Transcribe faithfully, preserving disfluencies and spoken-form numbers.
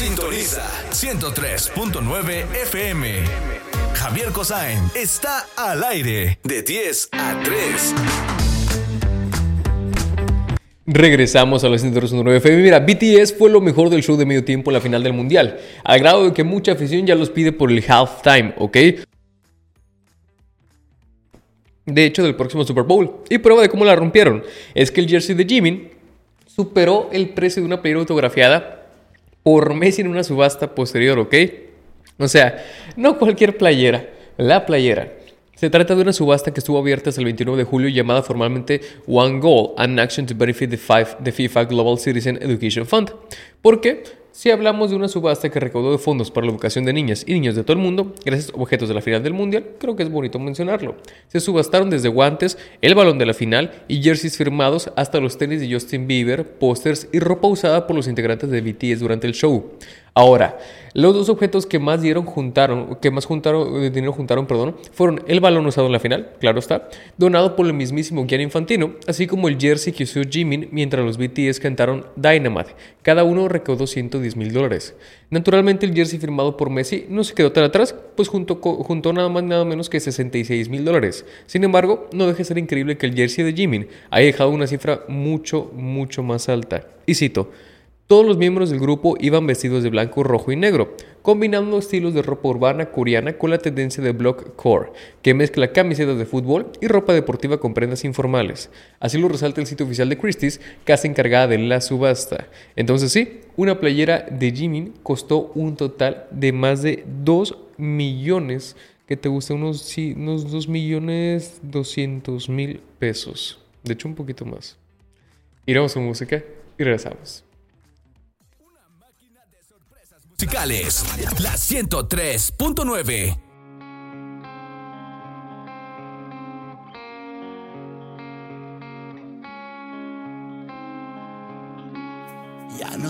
Sintoniza ciento tres punto nueve F M. Javier Cosain está al aire de diez a tres. Regresamos a la ciento tres punto nueve F M. Mira, B T S fue lo mejor del show de medio tiempo en la final del mundial, al grado de que mucha afición ya los pide por el halftime, ¿ok? De hecho, del próximo Super Bowl. Y prueba de cómo la rompieron es que el jersey de Jimin superó el precio de una playera autografiada por Messi en una subasta posterior, ¿ok? O sea, no cualquier playera, la playera. Se trata de una subasta que estuvo abierta hasta el veintinueve de julio llamada formalmente One Goal, an Action to Benefit the, five, the FIFA Global Citizen Education Fund. ¿Por qué? Si hablamos de una subasta que recaudó de fondos para la educación de niñas y niños de todo el mundo, gracias a objetos de la final del mundial, creo que es bonito mencionarlo. Se subastaron desde guantes, el balón de la final y jerseys firmados hasta los tenis de Justin Bieber, pósters y ropa usada por los integrantes de B T S durante el show. Ahora, los dos objetos que más dieron juntaron, que más juntaron, de dinero juntaron, perdón, fueron el balón usado en la final, claro está, donado por el mismísimo Gianni Infantino, así como el jersey que usó Jimin mientras los B T S cantaron Dynamite. Cada uno recaudó ciento diez mil dólares. Naturalmente, el jersey firmado por Messi no se quedó tan atrás, pues juntó, juntó nada más nada menos que sesenta y seis mil dólares. Sin embargo, no deja de ser increíble que el jersey de Jimin haya dejado una cifra mucho, mucho más alta. Y cito: todos los miembros del grupo iban vestidos de blanco, rojo y negro, combinando estilos de ropa urbana coreana con la tendencia de block core, que mezcla camisetas de fútbol y ropa deportiva con prendas informales. Así lo resalta el sitio oficial de Christie's, casa encargada de la subasta. Entonces sí, una playera de Jimin costó un total de más de dos millones, que te gusta unos, sí, unos dos millones doscientos mil pesos. De hecho, un poquito más. Iremos a música y regresamos. Musicales, la ciento tres punto nueve. Ya no